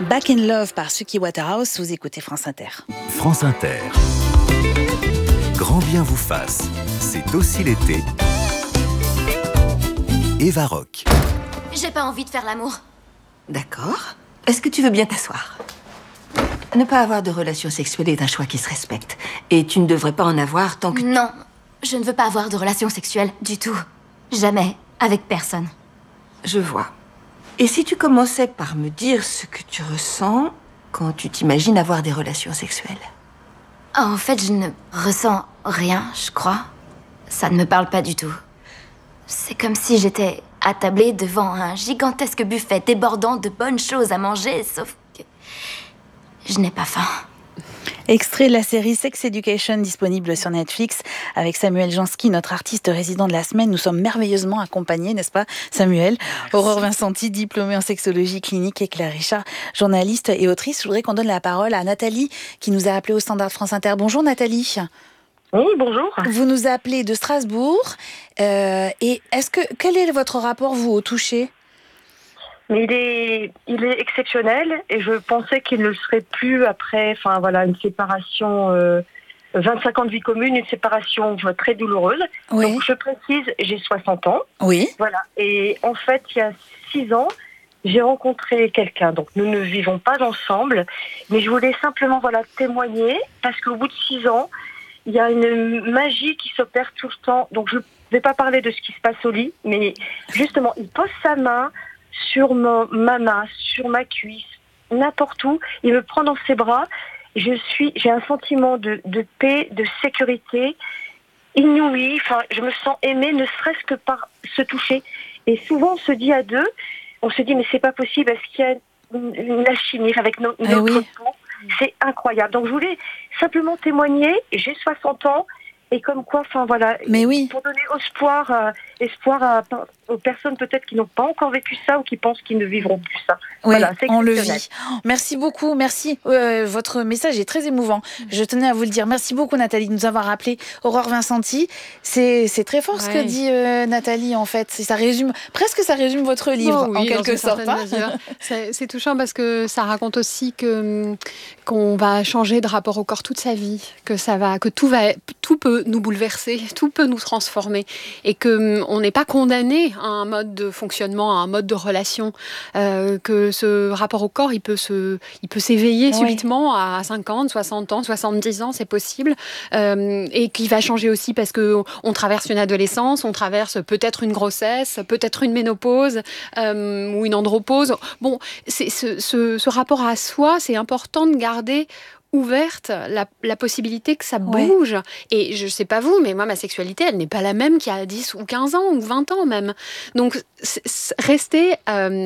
Back in Love par Suki Waterhouse, vous écoutez France Inter. France Inter. Grand bien vous fasse, c'est aussi l'été. Eva Rock. J'ai pas envie de faire l'amour. D'accord. Est-ce que tu veux bien t'asseoir ? Ne pas avoir de relations sexuelles est un choix qui se respecte. Et tu ne devrais pas en avoir tant que... Non, je ne veux pas avoir de relations sexuelles du tout. Jamais, avec personne. Je vois. Et si tu commençais par me dire ce que tu ressens quand tu t'imagines avoir des relations sexuelles ? En fait, je ne ressens rien, je crois. Ça ne me parle pas du tout. C'est comme si j'étais attablée devant un gigantesque buffet débordant de bonnes choses à manger, sauf que je n'ai pas faim. Extrait de la série Sex Education disponible sur Netflix avec Samuel Jansky, notre artiste résident de la semaine. Nous sommes merveilleusement accompagnés, n'est-ce pas Samuel ? Merci. Aurore Vincenti, diplômée en sexologie clinique, et Claire Richard, journaliste et autrice. Je voudrais qu'on donne la parole à Nathalie qui nous a appelé au standard France Inter. Bonjour Nathalie. Oui, bonjour. Vous nous appelez de Strasbourg. Et quel est votre rapport, vous, au toucher ? Mais il est exceptionnel et je pensais qu'il ne le serait plus après, une séparation, 25 ans de vie commune, une séparation très douloureuse. Oui. Donc je précise, j'ai 60 ans. Oui. Voilà. Et en fait, il y a 6 ans, j'ai rencontré quelqu'un. Donc nous ne vivons pas ensemble, mais je voulais simplement témoigner parce qu'au bout de 6 ans, il y a une magie qui s'opère tout le temps. Donc je ne vais pas parler de ce qui se passe au lit, mais justement, il pose sa main sur ma main, sur ma cuisse, n'importe où. Il me prend dans ses bras. J'ai un sentiment de paix, de sécurité inouï. Je me sens aimée, ne serait-ce que par se toucher. Et souvent, on se dit à deux, mais c'est pas possible. Est-ce qu'il y a une alchimie avec notre peau ? C'est incroyable. Donc, je voulais simplement témoigner. J'ai 60 ans. Et comme quoi, Mais oui. Pour donner espoir aux personnes peut-être qui n'ont pas encore vécu ça ou qui pensent qu'ils ne vivront plus ça. Oui, on le vit. Merci beaucoup, merci. Votre message est très émouvant. Je tenais à vous le dire. Merci beaucoup Nathalie de nous avoir rappelé. Aurore Vincenti, c'est très fort ce que dit Nathalie en fait. Ça résume votre livre en quelque sorte. C'est touchant parce que ça raconte aussi qu'on va changer de rapport au corps toute sa vie, que tout peut nous bouleverser, tout peut nous transformer et qu'on n'est pas condamné à un mode de fonctionnement, à un mode de relation, que ce rapport au corps, il peut s'éveiller subitement à 50, 60 ans, 70 ans, c'est possible, et qui va changer aussi parce qu'on traverse une adolescence, on traverse peut-être une grossesse, peut-être une ménopause ou une andropause. Bon, ce rapport à soi, c'est important de garder ouverte la possibilité que ça bouge. Et je sais pas vous, mais moi, ma sexualité, elle n'est pas la même qu'il y a 10 ou 15 ans ou 20 ans même. Donc, rester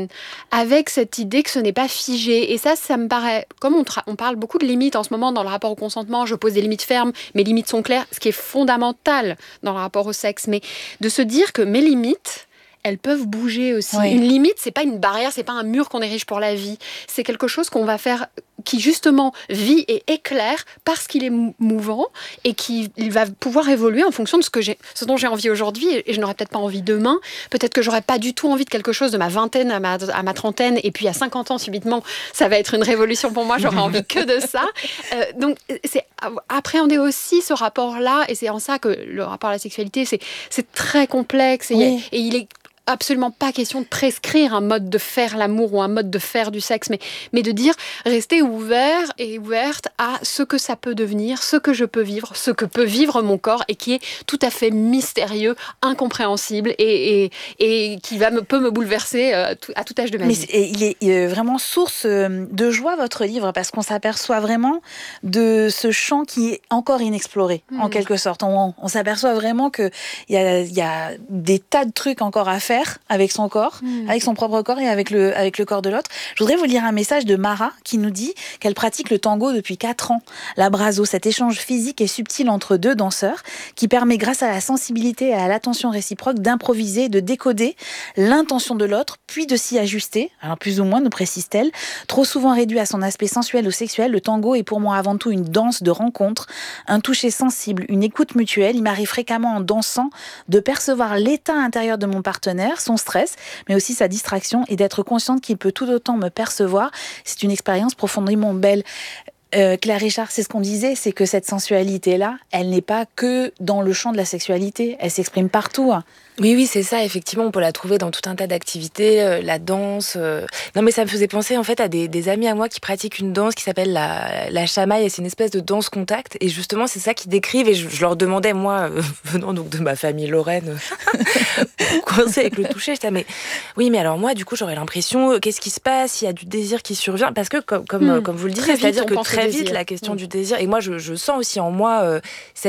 avec cette idée que ce n'est pas figé. Et ça me paraît... Comme on parle beaucoup de limites en ce moment dans le rapport au consentement, je pose des limites fermes, mes limites sont claires, ce qui est fondamental dans le rapport au sexe. Mais de se dire que mes limites, elles peuvent bouger aussi. Oui. Une limite, c'est pas une barrière, c'est pas un mur qu'on érige pour la vie. C'est quelque chose qu'on va faire qui justement vit et éclaire parce qu'il est mouvant et il va pouvoir évoluer en fonction de ce dont j'ai envie aujourd'hui et je n'aurai peut-être pas envie demain. Peut-être que j'aurai pas du tout envie de quelque chose de ma vingtaine à ma trentaine et puis à 50 ans subitement, ça va être une révolution pour moi, j'aurai envie que de ça. Donc c'est appréhender aussi ce rapport-là et c'est en ça que le rapport à la sexualité, c'est très complexe et il est absolument pas question de prescrire un mode de faire l'amour ou un mode de faire du sexe, mais de dire rester ouvert et ouverte à ce que ça peut devenir, ce que je peux vivre, ce que peut vivre mon corps et qui est tout à fait mystérieux, incompréhensible et qui peut me bouleverser à tout âge de ma vie. Mais il est vraiment source de joie votre livre parce qu'on s'aperçoit vraiment de ce champ qui est encore inexploré en quelque sorte. On s'aperçoit vraiment qu'il y a des tas de trucs encore à faire avec son corps, avec son propre corps et avec le corps de l'autre. Je voudrais vous lire un message de Mara qui nous dit qu'elle pratique le tango depuis 4 ans. L'abrazo, cet échange physique et subtil entre deux danseurs qui permet grâce à la sensibilité et à l'attention réciproque d'improviser, de décoder l'intention de l'autre, puis de s'y ajuster. Alors plus ou moins, nous précise-t-elle. Trop souvent réduit à son aspect sensuel ou sexuel, le tango est pour moi avant tout une danse de rencontre, un toucher sensible, une écoute mutuelle. Il m'arrive fréquemment en dansant de percevoir l'état intérieur de mon partenaire partenaire, son stress, mais aussi sa distraction, et d'être consciente qu'il peut tout autant me percevoir. C'est une expérience profondément belle. Claire Richard, c'est ce qu'on disait, c'est que cette sensualité-là, elle n'est pas que dans le champ de la sexualité, elle s'exprime partout. Oui, c'est ça, effectivement, on peut la trouver dans tout un tas d'activités, la danse. Non, mais ça me faisait penser en fait à des amis à moi qui pratiquent une danse qui s'appelle la chamaille, et c'est une espèce de danse contact, et justement c'est ça qu'ils décrivent, et je leur demandais, moi, venant donc de ma famille lorraine, coincée avec le toucher, je disais, mais oui, mais alors moi, du coup, j'aurais l'impression, qu'est-ce qui se passe, il y a du désir qui survient, parce que comme vous le disiez, c'est-à-dire que très vite, la question du désir, et moi je sens aussi en moi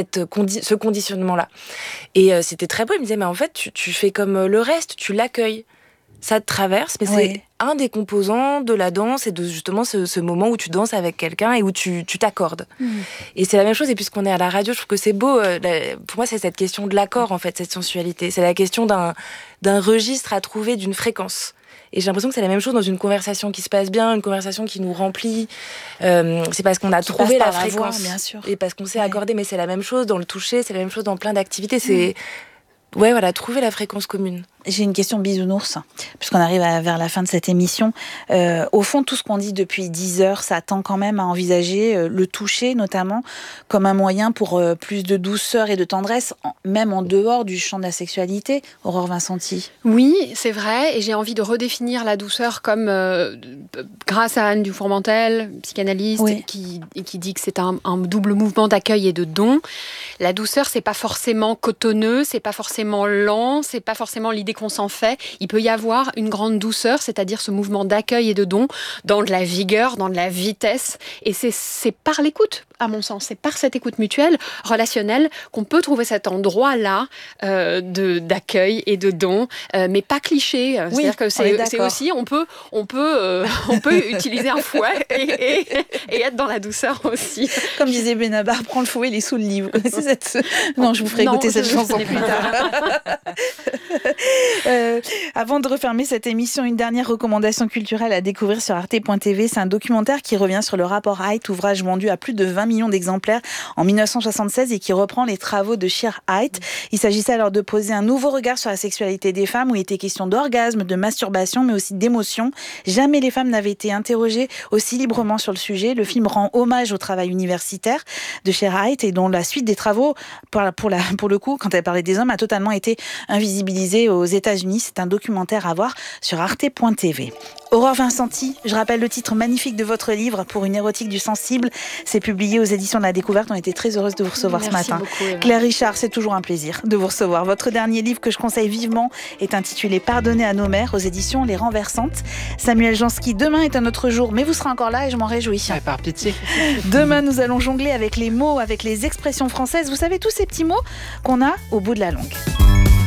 ce conditionnement-là. Et c'était très beau, il me disait, mais en fait, tu fais comme le reste, tu l'accueilles. Ça te traverse, mais c'est un des composants de la danse et de justement ce moment où tu danses avec quelqu'un et où tu t'accordes. Et c'est la même chose, et puisqu'on est à la radio, je trouve que c'est beau. Pour moi, c'est cette question de l'accord, en fait, cette sensualité. C'est la question d'un registre à trouver, d'une fréquence. Et j'ai l'impression que c'est la même chose dans une conversation qui se passe bien, une conversation qui nous remplit. C'est parce qu'on a trouvé la fréquence. Voix, bien sûr. Et parce qu'on s'est accordé, mais c'est la même chose dans le toucher, c'est la même chose dans plein d'activités. C'est trouver la fréquence commune. J'ai une question bisounours, puisqu'on arrive vers la fin de cette émission. Au fond, tout ce qu'on dit depuis 10 heures, ça tend quand même à envisager le toucher, notamment, comme un moyen pour plus de douceur et de tendresse, même en dehors du champ de la sexualité. Aurore Vincenti. Oui, c'est vrai, et j'ai envie de redéfinir la douceur comme, grâce à Anne Dufourmentel, psychanalyste, qui dit que c'est un double mouvement d'accueil et de don. La douceur, c'est pas forcément cotonneux, c'est pas forcément lent, c'est pas forcément l'idée qu'on s'en fait. Il peut y avoir une grande douceur, c'est-à-dire ce mouvement d'accueil et de don, dans de la vigueur, dans de la vitesse. Et c'est par l'écoute, à mon sens. C'est par cette écoute mutuelle, relationnelle, qu'on peut trouver cet endroit-là d'accueil et de don, mais pas cliché. C'est-à-dire que c'est aussi, on peut utiliser un fouet et être dans la douceur aussi. Comme disait Benabar, prends le fouet, il est sous le lit. Vous connaissez cette... Non, je vous ferai écouter cette chanson plus tard. Avant de refermer cette émission, une dernière recommandation culturelle à découvrir sur arte.tv. C'est un documentaire qui revient sur le rapport Haidt, ouvrage vendu à plus de 20 millions d'exemplaires en 1976 et qui reprend les travaux de Shere Haidt. Il s'agissait alors de poser un nouveau regard sur la sexualité des femmes, où il était question d'orgasme, de masturbation, mais aussi d'émotion. Jamais les femmes n'avaient été interrogées aussi librement sur le sujet. Le film rend hommage au travail universitaire de Shere Haidt, et dont la suite des travaux, pour le coup, quand elle parlait des hommes, a totalement été invisibilisée aux États-Unis. C'est un documentaire à voir sur arte.tv. Aurore Vincenti, je rappelle le titre magnifique de votre livre, Pour une érotique du sensible. C'est publié aux éditions de la Découverte. On était très heureuse de vous recevoir ce matin. Merci beaucoup, Claire Richard, c'est toujours un plaisir de vous recevoir. Votre dernier livre que je conseille vivement est intitulé Pardonner à nos mères, aux éditions Les Renversantes. Samuel Jansky, demain est un autre jour, mais vous serez encore là et je m'en réjouis. Ouais, par pitié. Demain, nous allons jongler avec les mots, avec les expressions françaises. Vous savez, tous ces petits mots qu'on a au bout de la langue.